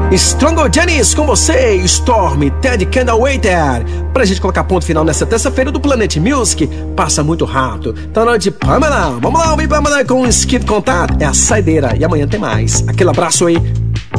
Stronger Janice com você, Storm, Ted Kendall Waiter. Pra gente colocar ponto final nessa terça-feira do Planet Music, passa muito rápido. Tá na hora de Pamela. Vamos lá, ouvir Pamela com o Skip Contato. É a saideira e amanhã tem mais. Aquele abraço aí.